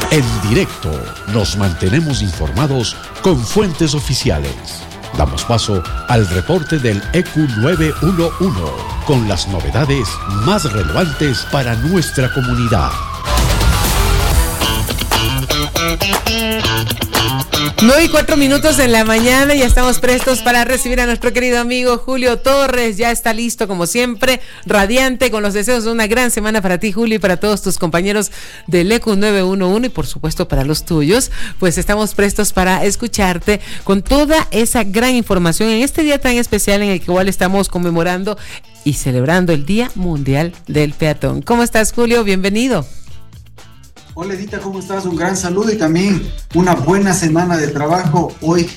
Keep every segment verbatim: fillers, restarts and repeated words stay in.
En directo nos mantenemos informados con fuentes oficiales. Damos paso al reporte del E Q nueve uno uno con las novedades más relevantes para nuestra comunidad. nueve y cuatro minutos en la mañana, ya estamos prestos para recibir a nuestro querido amigo Julio Torres. Ya está listo como siempre, radiante, con los deseos de una gran semana para ti, Julio, y para todos tus compañeros del E Q nueve uno uno y por supuesto para los tuyos. Pues estamos prestos para escucharte con toda esa gran información en este día tan especial en el que igual estamos conmemorando y celebrando el Día Mundial del Peatón. ¿Cómo estás, Julio? Bienvenido. Hola Edita, ¿cómo estás? Un gran saludo y también una buena semana de trabajo. Hoy,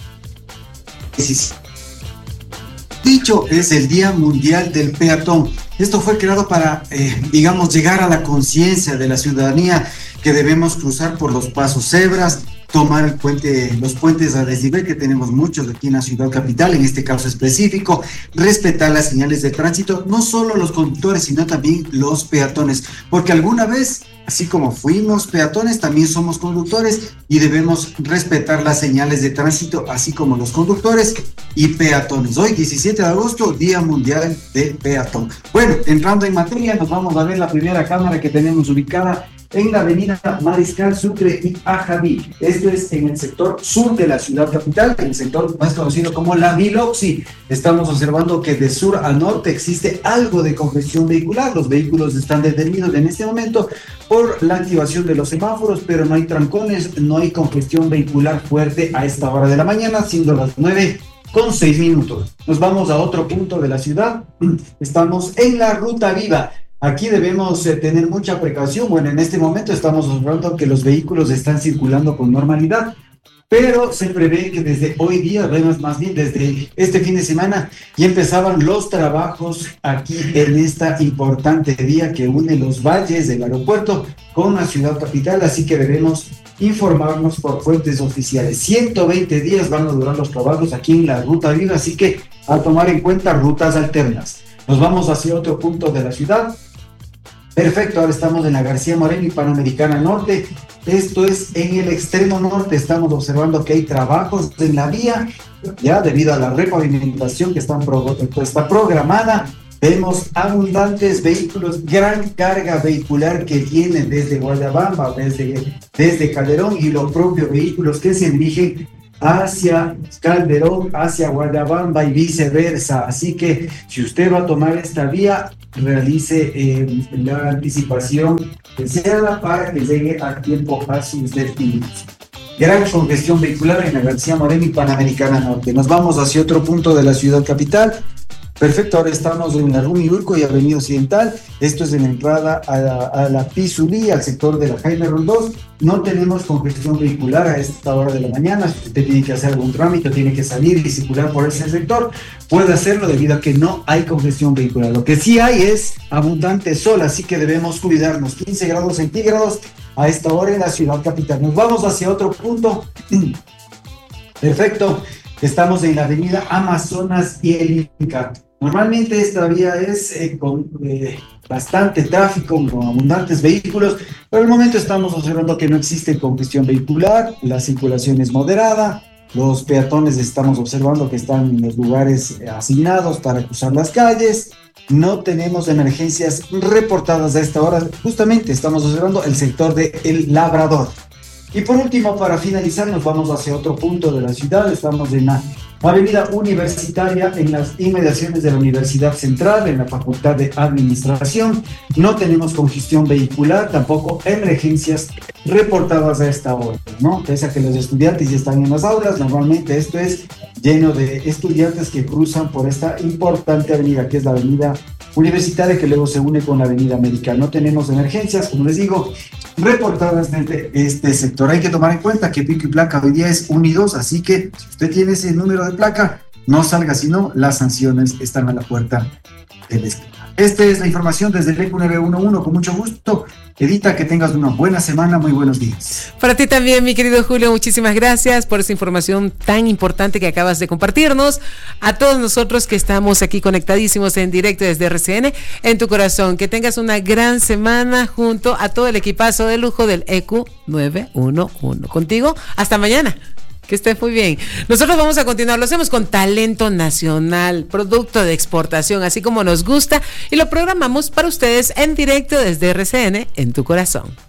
dicho, es el Día Mundial del Peatón. Esto fue creado para, eh, digamos, llegar a la conciencia de la ciudadanía que debemos cruzar por los pasos cebras, tomar el puente, los puentes a desnivel, que tenemos muchos aquí en la ciudad capital, en este caso específico, respetar las señales de tránsito, no solo los conductores, sino también los peatones, porque alguna vez, así como fuimos peatones, también somos conductores y debemos respetar las señales de tránsito, así como los conductores y peatones. Hoy, diecisiete de agosto, Día Mundial del Peatón. Bueno, entrando en materia, nos vamos a ver la primera cámara que tenemos ubicada en la avenida Mariscal Sucre y Ajaví. Esto es en el sector sur de la ciudad capital, en el sector más conocido como la Biloxi. Estamos observando que de sur a norte existe algo de congestión vehicular. Los vehículos están detenidos en este momento por la activación de los semáforos, pero no hay trancones, no hay congestión vehicular fuerte a esta hora de la mañana, siendo las nueve con seis minutos. Nos vamos a otro punto de la ciudad. Estamos en la Ruta Viva. Aquí debemos eh, tener mucha precaución. Bueno, en este momento estamos observando que los vehículos están circulando con normalidad, pero se prevé que desde hoy día, además más bien desde este fin de semana, ya empezaban los trabajos aquí en esta importante vía que une los valles del aeropuerto con la ciudad capital, así que debemos informarnos por fuentes oficiales. ciento veinte días van a durar los trabajos aquí en la Ruta Viva, así que a tomar en cuenta rutas alternas. Nos vamos hacia otro punto de la ciudad. Perfecto, ahora estamos en la García Moreno y Panamericana Norte. Esto es en el extremo norte. Estamos observando que hay trabajos en la vía, ya debido a la repavimentación que están pro, está programada. Vemos abundantes vehículos, gran carga vehicular que viene desde Guayabamba, desde, desde Calderón, y los propios vehículos que se dirigen hacia Calderón, hacia Guayabamba y viceversa. Así que si usted va a tomar esta vía, realice eh, la anticipación deseada para que llegue a tiempo a sus destinos. Gran congestión vehicular en la García Moreno y Panamericana Norte. Nos vamos hacia otro punto de la ciudad capital. Perfecto, ahora estamos en la Rumi Urco y Avenida Occidental. Esto es en la entrada a la, a la Pizulí, al sector de la Jaime Roldós. No tenemos congestión vehicular a esta hora de la mañana. Si usted tiene que hacer algún trámite, tiene que salir y circular por ese sector, puede hacerlo debido a que no hay congestión vehicular. Lo que sí hay es abundante sol, así que debemos cuidarnos. quince grados centígrados a esta hora en la ciudad capital. Nos vamos hacia otro punto. Perfecto, estamos en la avenida Amazonas y el Inca. Normalmente esta vía es eh, con eh, bastante tráfico, con abundantes vehículos. Por el momento estamos observando que no existe congestión vehicular, la circulación es moderada, los peatones estamos observando que están en los lugares asignados para cruzar las calles. No tenemos emergencias reportadas a esta hora. Justamente estamos observando el sector de El Labrador. Y por último, para finalizar, nos vamos hacia otro punto de la ciudad. Estamos en la Avenida Universitaria, en las inmediaciones de la Universidad Central, en la Facultad de Administración. No tenemos congestión vehicular, tampoco emergencias reportadas a esta hora, ¿no? Pese a que los estudiantes ya están en las aulas, normalmente esto es lleno de estudiantes que cruzan por esta importante avenida, que es la Avenida Universitaria, que luego se une con la Avenida América. No tenemos emergencias, como les digo, reportadas desde este sector. Hay que tomar en cuenta que pico y placa hoy día es uno y dos, así que si usted tiene ese número de placa, no salga, sino las sanciones están a la puerta del esquema. Esta es la información desde el E Q nueve uno uno. Con mucho gusto, Edita, que tengas una buena semana, muy buenos días. Para ti también, mi querido Julio, muchísimas gracias por esa información tan importante que acabas de compartirnos. A todos nosotros que estamos aquí conectadísimos en directo desde R C N, en tu corazón, que tengas una gran semana junto a todo el equipazo de lujo del E Q nueve uno uno. Contigo, hasta mañana. Que estés muy bien. Nosotros vamos a continuar, lo hacemos con talento nacional, producto de exportación, así como nos gusta, y lo programamos para ustedes en directo desde R C N, en tu corazón.